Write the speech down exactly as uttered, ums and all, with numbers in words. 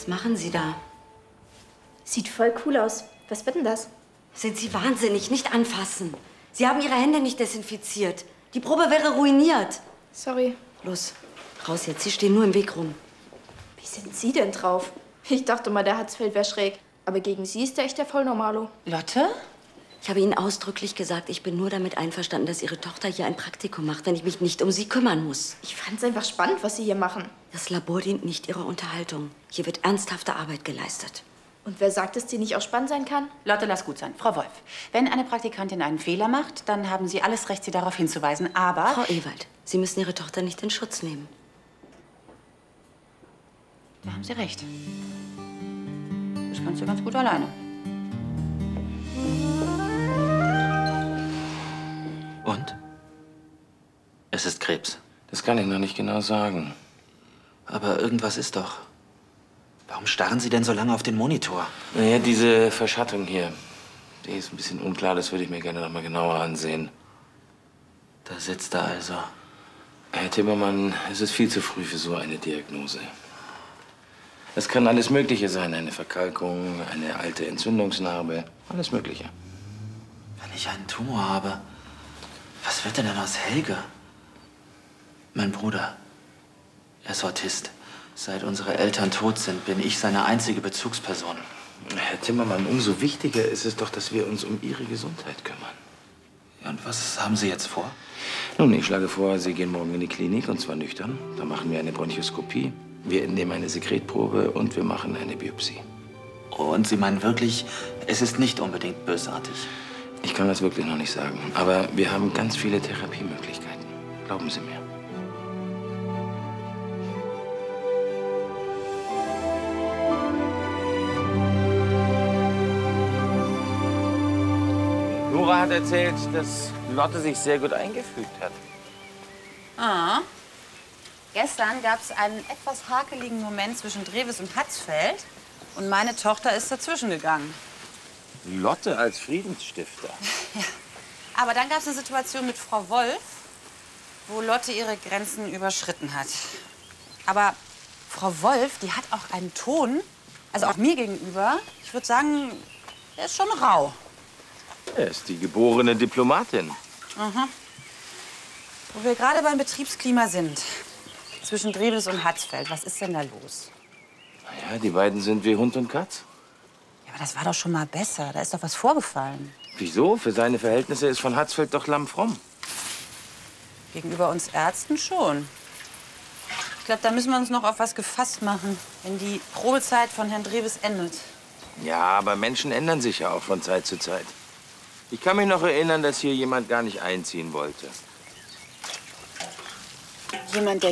Was machen Sie da? Sieht voll cool aus. Was wird denn das? Sind Sie wahnsinnig? Nicht anfassen. Sie haben Ihre Hände nicht desinfiziert. Die Probe wäre ruiniert. Sorry. Los, raus jetzt. Sie stehen nur im Weg rum. Wie sind Sie denn drauf? Ich dachte mal, der Hatzfeld wäre schräg. Aber gegen Sie ist der echt der Vollnormalo. Lotte? Ich habe Ihnen ausdrücklich gesagt, ich bin nur damit einverstanden, dass Ihre Tochter hier ein Praktikum macht, wenn ich mich nicht um sie kümmern muss. Ich fand's einfach spannend, was Sie hier machen. Das Labor dient nicht Ihrer Unterhaltung. Hier wird ernsthafte Arbeit geleistet. Und wer sagt, dass die nicht auch spannend sein kann? Lotte, lass gut sein. Frau Wolf, wenn eine Praktikantin einen Fehler macht, dann haben Sie alles Recht, sie darauf hinzuweisen. Aber... Frau Ewald, Sie müssen Ihre Tochter nicht in Schutz nehmen. Da haben Sie recht. Das kannst du ganz gut alleine. Und? Es ist Krebs. Das kann ich noch nicht genau sagen. Aber irgendwas ist doch. Warum starren Sie denn so lange auf den Monitor? Naja, diese Verschattung hier, die ist ein bisschen unklar. Das würde ich mir gerne noch mal genauer ansehen. Da sitzt er also. Herr Timmermann, es ist viel zu früh für so eine Diagnose. Es kann alles Mögliche sein. Eine Verkalkung, eine alte Entzündungsnarbe, alles Mögliche. Wenn ich einen Tumor habe, was wird denn dann aus Helge? Mein Bruder, er ist Autist. Seit unsere Eltern tot sind, bin ich seine einzige Bezugsperson. Herr Timmermann, umso wichtiger ist es doch, dass wir uns um Ihre Gesundheit kümmern. Ja, und was haben Sie jetzt vor? Nun, ich schlage vor, Sie gehen morgen in die Klinik, und zwar nüchtern. Da machen wir eine Bronchoskopie, wir entnehmen eine Sekretprobe und wir machen eine Biopsie. Und Sie meinen wirklich, es ist nicht unbedingt bösartig? Ich kann das wirklich noch nicht sagen, aber wir haben ganz viele Therapiemöglichkeiten. Glauben Sie mir. Nora hat erzählt, dass Lotte sich sehr gut eingefügt hat. Ah. Gestern gab es einen etwas hakeligen Moment zwischen Drewes und Hatzfeld. Und meine Tochter ist dazwischen gegangen. Lotte als Friedensstifter. Ja. Aber dann gab es eine Situation mit Frau Wolf, wo Lotte ihre Grenzen überschritten hat. Aber Frau Wolf, die hat auch einen Ton, also auch mir gegenüber, ich würde sagen, der ist schon rau. Er ist die geborene Diplomatin. Mhm. Wo wir gerade beim Betriebsklima sind, zwischen Drewes und Hatzfeld, was ist denn da los? Ja, die beiden sind wie Hund und Katz. Ja, aber das war doch schon mal besser. Da ist doch was vorgefallen. Wieso? Für seine Verhältnisse ist von Hatzfeld doch lammfromm. Gegenüber uns Ärzten schon. Ich glaube, da müssen wir uns noch auf was gefasst machen, wenn die Probezeit von Herrn Drewes endet. Ja, aber Menschen ändern sich ja auch von Zeit zu Zeit. Ich kann mich noch erinnern, dass hier jemand gar nicht einziehen wollte. Jemand, der